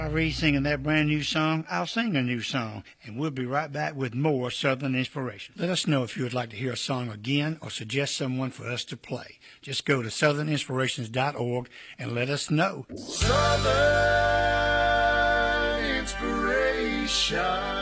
Reed singing that brand new song, I'll sing a new song, and we'll be right back with more Southern Inspiration. Let us know if you would like to hear a song again or suggest someone for us to play. Just go to southerninspirations.org and let us know. Southern Inspiration.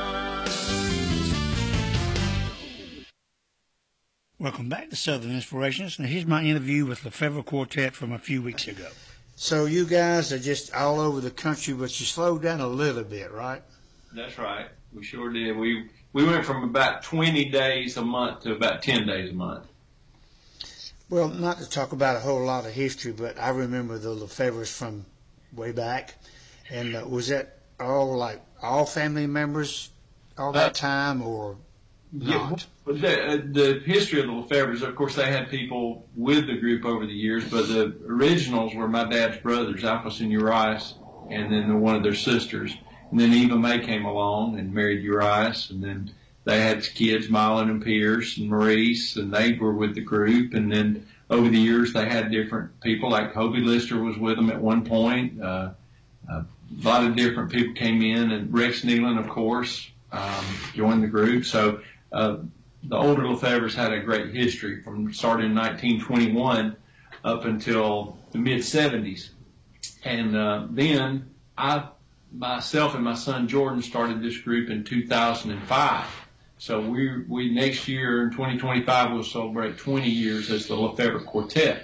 Welcome back to Southern Inspirations. Now here's my interview with Lefevre Quartet from a few weeks ago. So you guys are just all over the country, but you slowed down a little bit, right? That's right. We sure did. We went from about 20 days a month to about 10 days a month. Well, not to talk about a whole lot of history, but I remember the Lefevres from way back. And was that all family members all that time, or not? Yeah, the history of the Lefevres, of course, they had people with the group over the years, but the originals were my dad's brothers, Alphas and Urias, and then one of their sisters. And then Eva May came along and married Urias, and then they had kids, Mylon and Pierce and Maurice, and they were with the group. And then over the years, they had different people, like Hobie Lister was with them at one point. A lot of different people came in, and Rex Nealon, of course, joined the group. So the older Lefevres had a great history from starting in 1921 up until the mid-'70s. And then myself and my son Jordan started this group in 2005. So we next year in 2025 we'll celebrate 20 years as the Lefevre Quartet.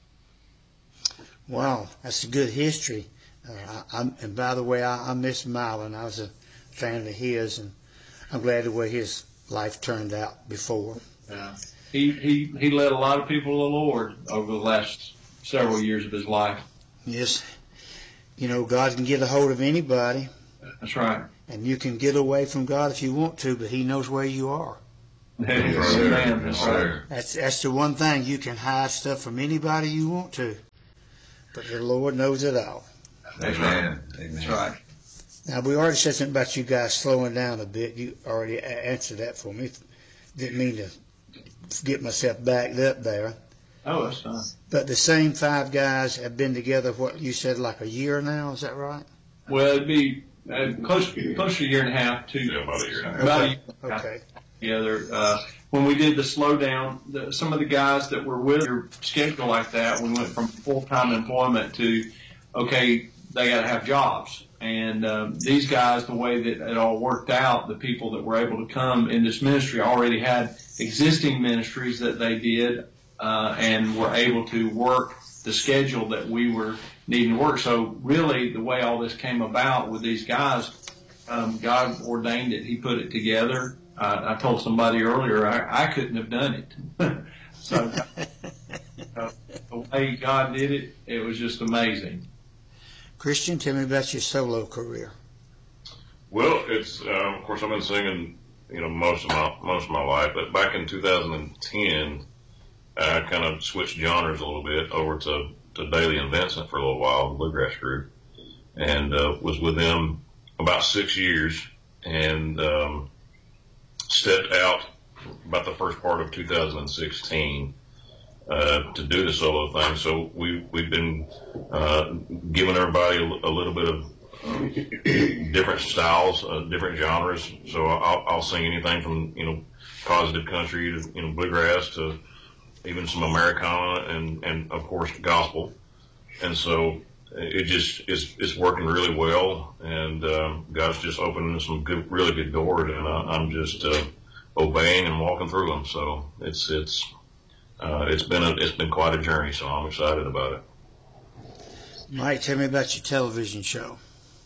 Wow, that's a good history. And by the way, I miss Mylon. I was a fan of his, and I'm glad the way his life turned out before. Yeah. He led a lot of people to the Lord over the last several years of his life. Yes. You know, God can get a hold of anybody. That's right. And you can get away from God if you want to, but he knows where you are. Yes, sir. Yes, sir. That's the one thing. You can hide stuff from anybody you want to, but the Lord knows it all. Amen. That's right. Now, we already said something about you guys slowing down a bit. You already answered that for me. Didn't mean to get myself backed up there. Oh, that's fine. But the same five guys have been together, what you said, like a year now? Is that right? Well, it'd be close to a year and a half, too. Yeah, about a year and a half. About a year and a half Okay. Together. When we did the slowdown, some of the guys that were with your schedule like that, we went from full-time employment to, okay, they got to have jobs. And these guys, the way that it all worked out, the people that were able to come in this ministry already had existing ministries that they did and were able to work the schedule that we were needing to work. So really the way all this came about with these guys, God ordained it. He put it together. I told somebody earlier I couldn't have done it. So the way God did it, it was just amazing. Christian, tell me about your solo career. Well, it's of course I've been singing, most of my life. But back in 2010, I kind of switched genres a little bit over to Daly and Vincent for a little while, the bluegrass group, and was with them about 6 years, and stepped out about the first part of 2016. To do the solo thing. So we've been giving everybody a little bit of different styles, different genres. So I'll sing anything from positive country to bluegrass to even some Americana and of course gospel. And so it's working really well, and God's just opening some really good doors, and I'm just obeying and walking through them. So it's been quite a journey, so I'm excited about it. Mike, tell me about your television show.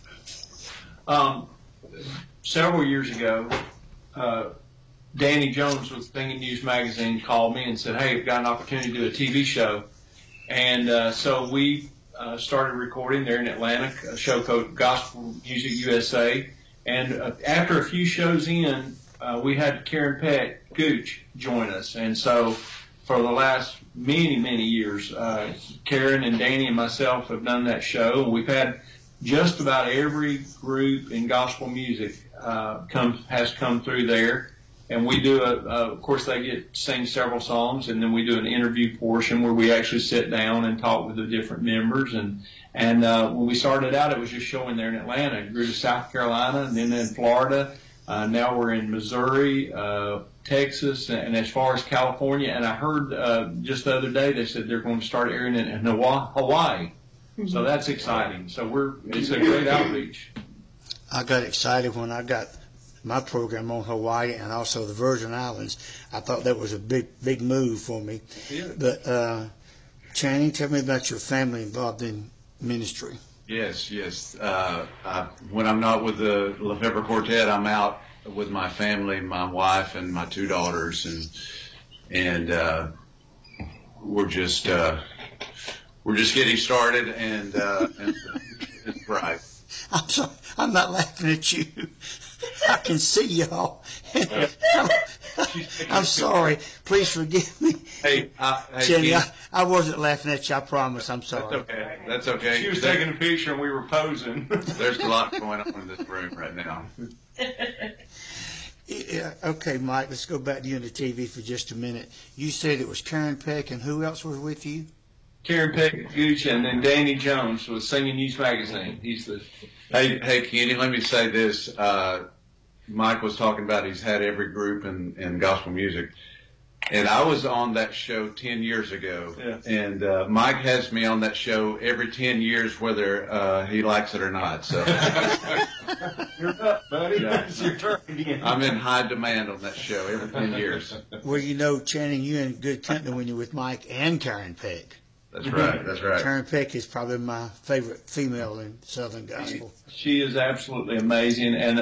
Several years ago, Danny Jones with Singing News Magazine called me and said, hey, I've got an opportunity to do a TV show. And so we started recording there in Atlanta, a show called Gospel Music USA. And after a few shows in, we had Karen Peck Gooch join us. And so for the last many years, Karen and Danny and myself have done that show. And we've had just about every group in gospel music has come through there. And we do of course they get to sing several songs, and then we do an interview portion where we actually sit down and talk with the different members. And And when we started out, it was just showing there in Atlanta. It grew to South Carolina, and then in Florida. Now we're in Missouri, Texas, and as far as California. And I heard just the other day they said they're going to start airing it in Hawaii. So that's exciting. So it's a great outreach. I got excited when I got my program on Hawaii and also the Virgin Islands. I thought that was a big move for me. Yeah. But Channing, tell me about your family involved in ministry. Yes. When I'm not with the Lefevre Quartet, I'm out with my family, my wife, and my 2 daughters, and we're just getting started, and it's right. I'm sorry, I'm not laughing at you. I can see y'all. I'm sorry. Please forgive me. Hey, Jenny, Keith, I wasn't laughing at you. I promise. I'm sorry. That's okay. She was taking a picture and we were posing. There's a lot going on in this room right now. Yeah, okay, Mike, let's go back to you on the TV for just a minute. You said it was Karen Peck, and who else was with you? Karen Peck, Gooch, and then Danny Jones was Singing Youth Magazine. He's the... Hey, Kenny, let me say this. Mike was talking about he's had every group in gospel music. And I was on that show 10 years ago. Yeah. And Mike has me on that show every 10 years, whether he likes it or not. So You're up, buddy. Yeah. It's your turn again. I'm in high demand on that show every 10 years. Well, you know, Channing, you're in good company when you're with Mike and Karen Peck. That's right. Karen Peck is probably my favorite female in Southern Gospel. She is absolutely amazing. And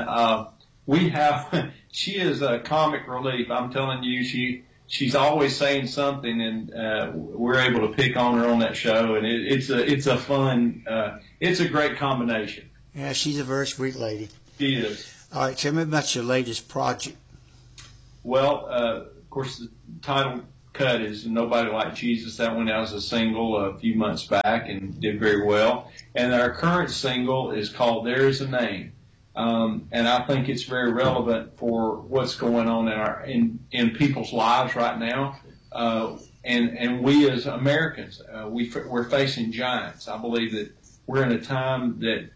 she is a comic relief. I'm telling you, she's always saying something, and we're able to pick on her on that show, and it's a fun, it's a great combination. Yeah, she's a very sweet lady. She is. All right, tell me about your latest project. Well, of course, the title cut is Nobody Like Jesus. That went out as a single a few months back and did very well. And our current single is called There Is a Name. And I think it's very relevant for what's going on in people's lives right now. And we as Americans, we're facing giants. I believe that we're in a time that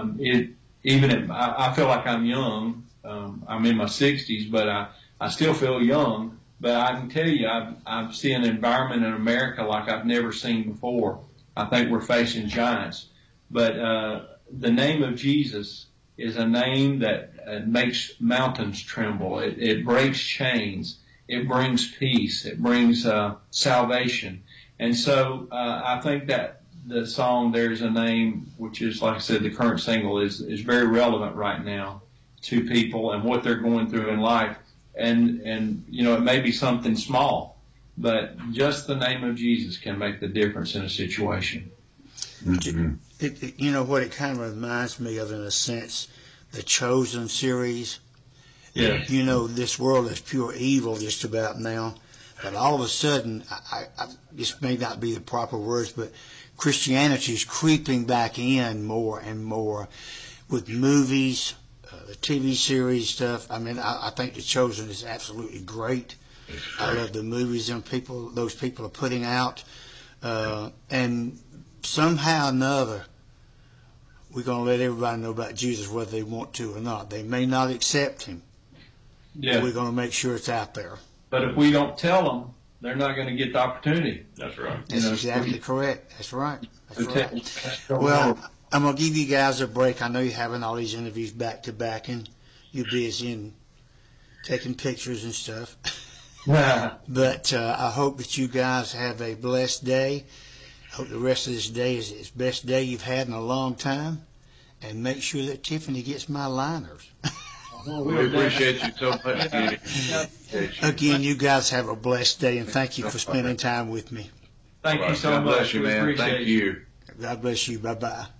I feel like I'm young. I'm in my 60s, but I still feel young. But I can tell you, I'm seeing an environment in America like I've never seen before. I think we're facing giants. But the name of Jesus is a name that makes mountains tremble. It breaks chains. It brings peace. It brings salvation. And so I think that the song There's a Name, which is, like I said, the current single, is very relevant right now to people and what they're going through in life. And you know, it may be something small, but just the name of Jesus can make the difference in a situation. Mm-hmm. You know what it kind of reminds me of, in a sense, the Chosen series. Yeah. You know, this world is pure evil just about now, but all of a sudden, this may not be the proper words, but Christianity is creeping back in more and more with movies, the TV series stuff. I mean, I think The Chosen is absolutely great. I love the movies those people are putting out. And somehow or another, we're going to let everybody know about Jesus whether they want to or not. They may not accept him. Yeah. But we're going to make sure it's out there. But if we don't tell them, they're not going to get the opportunity. That's right. That's exactly correct. That's right. Well, I'm going to give you guys a break. I know you're having all these interviews back to back, and you're busy and taking pictures and stuff. But I hope that you guys have a blessed day. I hope the rest of this day is the best day you've had in a long time. And make sure that Tiffany gets my liners. We appreciate you so much, Kenny. Again, you guys have a blessed day, and thank you for spending time with me. Thank you so God much. bless you, man. Thank you. God bless you. Bye-bye.